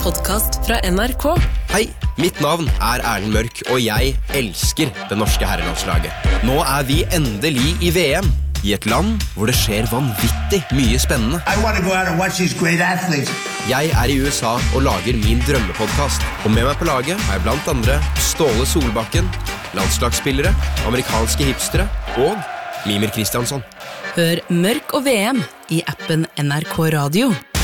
podcast fra NRK. Hei, mitt navn Erlend Mørk, og jeg elsker det norske herrelandslaget. Nå vi endelig i VM, i et land hvor det skjer vanvittig mye spennende. I want to go out and watch these great athletes. Jeg i USA og lager min drømmepodcast. Og med meg på laget jeg blant andre Ståle Solbakken, landslagsspillere, amerikanske hipstere og Mimir Kristiansson. Hør Mørk og VM i appen NRK Radio.